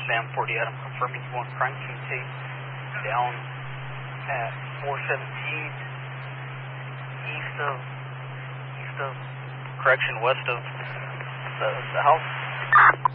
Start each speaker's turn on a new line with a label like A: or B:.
A: Sam 40 Adam, confirming you want crime scene tape down at 417 east of correction, west of the house.